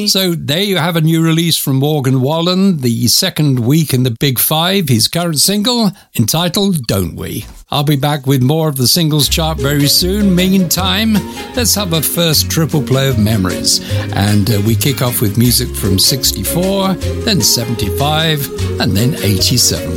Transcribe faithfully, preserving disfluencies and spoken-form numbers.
So there you have a new release from Morgan Wallen, the second week in the Big Five, his current single entitled Don't We. I'll be back with more of the singles chart very soon. Meantime, let's have a first triple play of memories. And uh, we kick off with music from sixty-four, then seventy-five, and then eighty-seven.